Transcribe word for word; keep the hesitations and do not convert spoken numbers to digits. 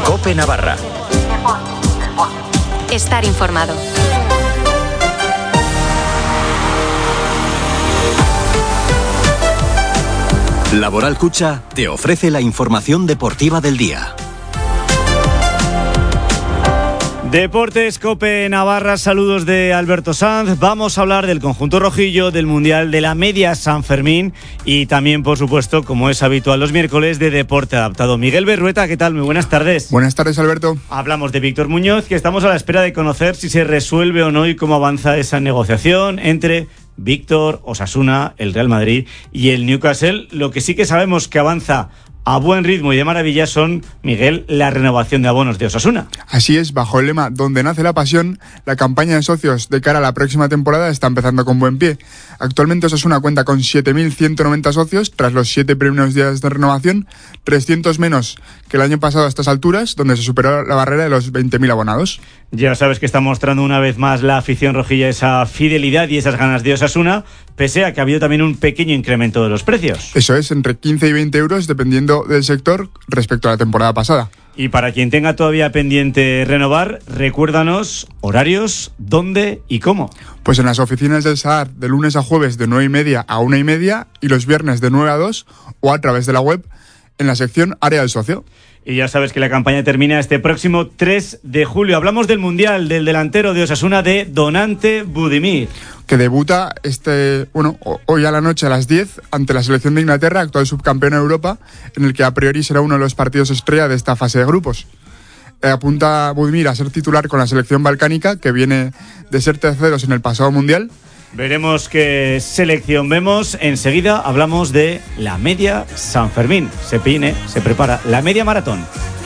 COPE Navarra. Estar informado. Laboral Cucha te ofrece la información deportiva del día. Deportes COPE Navarra, saludos de Alberto Sanz. Vamos a hablar del conjunto rojillo, del Mundial, de la Media San Fermín y también, por supuesto, como es habitual los miércoles, de deporte adaptado. Miguel Berrueta, ¿qué tal? Muy buenas tardes. Buenas tardes, Alberto. Hablamos de Víctor Muñoz, que estamos a la espera de conocer si se resuelve o no y cómo avanza esa negociación entre Víctor, Osasuna, el Real Madrid y el Newcastle. Lo que sí que sabemos que avanza a buen ritmo y de maravilla son, Miguel, la renovación de abonos de Osasuna. Así es, bajo el lema Donde nace la pasión, la campaña de socios de cara a la próxima temporada está empezando con buen pie. Actualmente Osasuna cuenta con siete mil ciento noventa socios tras los siete primeros días de renovación, trescientos menos que el año pasado a estas alturas, donde se superó la barrera de los veinte mil abonados. Ya sabes que está mostrando una vez más la afición rojilla esa fidelidad y esas ganas de Osasuna, pese a que ha habido también un pequeño incremento de los precios. Eso es, entre quince y veinte euros dependiendo del sector respecto a la temporada pasada. Y para quien tenga todavía pendiente renovar, recuérdanos horarios, dónde y cómo. Pues en las oficinas del Sadar de lunes a jueves de nueve y media a una y media y los viernes de nueve a dos o a través de la web en la sección Área del Socio. Y ya sabes que la campaña termina este próximo tres de julio. Hablamos del Mundial, del delantero de Osasuna, de Donante Budimir, que debuta este bueno hoy a la noche a las diez ante la selección de Inglaterra, actual subcampeona de Europa, en el que a priori será uno de los partidos estrella de esta fase de grupos. Eh, apunta Budimir a ser titular con la selección balcánica, que viene de ser terceros en el pasado Mundial. Veremos qué selección vemos. Enseguida hablamos de la Media San Fermín. Se pine, se prepara la Media Maratón.